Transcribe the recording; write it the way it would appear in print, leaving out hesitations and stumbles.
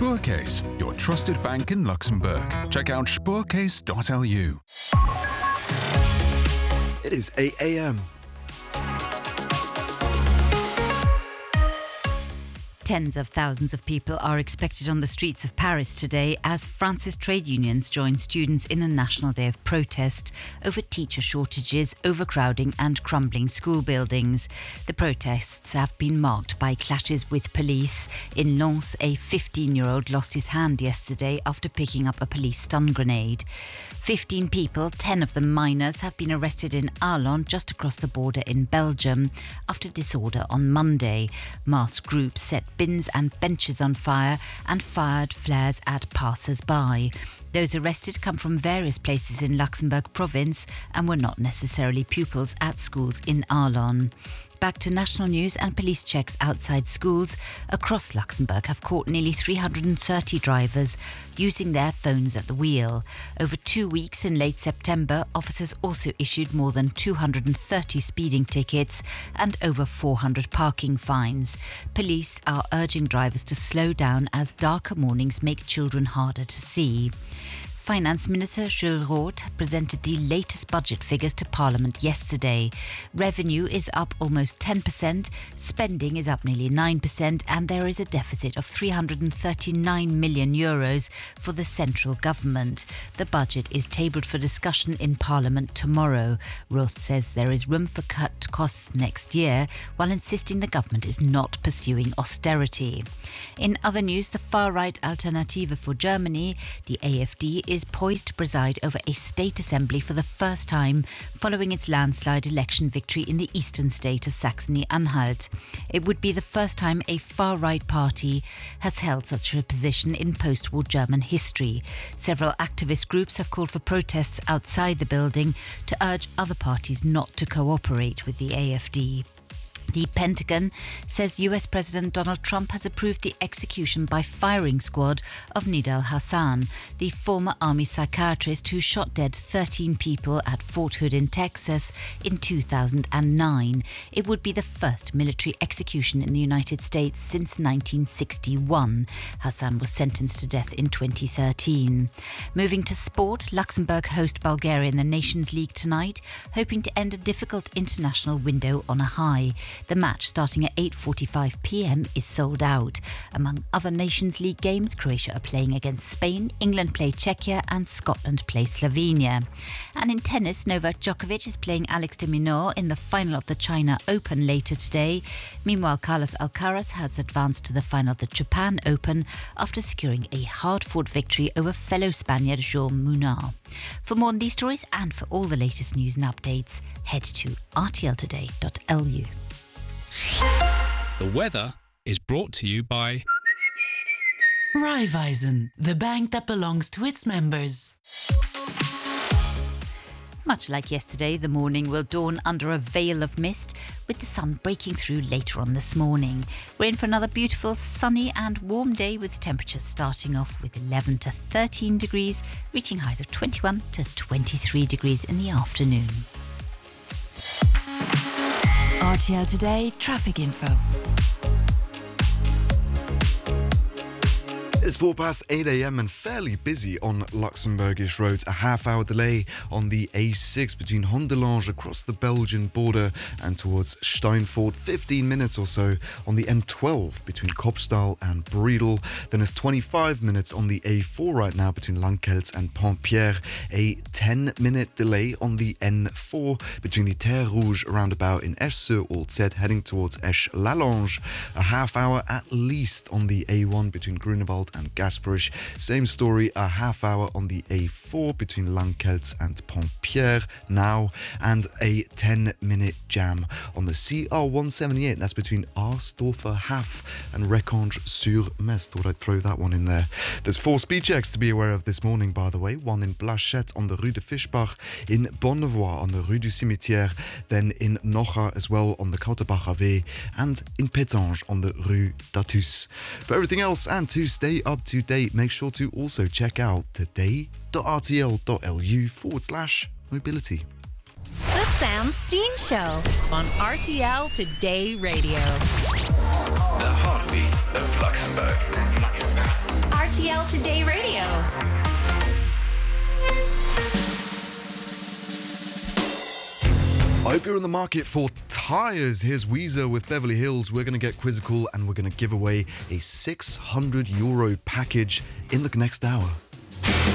Spoorcase, your trusted bank in Luxembourg. Check out spoorcase.lu. It is 8 a.m. Tens of thousands of people are expected on the streets of Paris today as France's trade unions join students in a national day of protest over teacher shortages, overcrowding and crumbling school buildings. The protests have been marked by clashes with police. In Lens, a 15-year-old lost his hand yesterday after picking up a police stun grenade. 15 people, 10 of them minors, have been arrested in Arlon, just across the border in Belgium, after disorder on Monday. Masked groups set bins and benches on fire and fired flares at passers-by. Those arrested come from various places in Luxembourg province and were not necessarily pupils at schools in Arlon. Back to national news, and police checks outside schools across Luxembourg have caught nearly 330 drivers using their phones at the wheel. Over 2 weeks in late September, officers also issued more than 230 speeding tickets and over 400 parking fines. Police are urging drivers to slow down as darker mornings make children harder to see. Finance Minister Gilles Roth presented the latest budget figures to Parliament yesterday. Revenue is up almost 10%, spending is up nearly 9%, and there is a deficit of €339 million for the central government. The budget is tabled for discussion in Parliament tomorrow. Roth says there is room for cut costs next year, while insisting the government is not pursuing austerity. In other news, the far-right Alternative for Germany, the AfD, is poised to preside over a state assembly for the first time following its landslide election victory in the eastern state of Saxony-Anhalt. It would be the first time a far-right party has held such a position in post-war German history. Several activist groups have called for protests outside the building to urge other parties not to cooperate with the AfD. The Pentagon says US President Donald Trump has approved the execution by firing squad of Nidal Hassan, the former army psychiatrist who shot dead 13 people at Fort Hood in Texas in 2009. It would be the first military execution in the United States since 1961. Hassan was sentenced to death in 2013. Moving to sport, Luxembourg host Bulgaria in the Nations League tonight, hoping to end a difficult international window on a high. The match, starting at 8:45 p.m, is sold out. Among other Nations League games, Croatia are playing against Spain, England play Czechia and Scotland play Slovenia. And in tennis, Novak Djokovic is playing Alex de Minaur in the final of the China Open later today. Meanwhile, Carlos Alcaraz has advanced to the final of the Japan Open after securing a hard-fought victory over fellow Spaniard João Munar. For more on these stories and for all the latest news and updates, head to rtltoday.lu. The weather is brought to you by Raiffeisen, the bank that belongs to its members. Much like yesterday, the morning will dawn under a veil of mist, with the sun breaking through later on this morning. We're in for another beautiful, sunny and warm day, with temperatures starting off with 11 to 13 degrees, reaching highs of 21 to 23 degrees in the afternoon. RTL Today traffic info. It's 8 a.m. and fairly busy on Luxembourgish roads. A half-hour delay on the A6 between Hondelange across the Belgian border and towards Steinfort. 15 minutes or so on the M12 between Kopstal and Briedel. Then it's 25 minutes on the A4 right now between Lankelts and Pont-Pierre. A 10-minute delay on the N4 between the Terre Rouge roundabout in Esch-sur-Alzette heading towards Esch-Lalange. A half-hour at least on the A1 between Grunewald and Gasperish. Same story, a half hour on the A4 between Lankelts and Pont-Pierre now, and a 10-minute jam on the CR178. That's between Arsdorfer Haff and Recange-sur-Metz. Thought I'd throw that one in there. There's 4 speed checks to be aware of this morning, by the way. One in Blachette on the Rue de Fischbach, in Bonnevoie on the Rue du Cimetière, then in Nocha as well on the Kauterbacher Weg, and in Pétange on the Rue d'Athus. For everything else and to stay up to date, make sure to also check out today.rtl.lu/mobility. The Sam Steen Show on RTL Today Radio. The heartbeat of Luxembourg. I hope you're in the market for tyres. Here's Weezer with Beverly Hills. We're going to get quizzical and we're going to give away a €600 package in the next hour.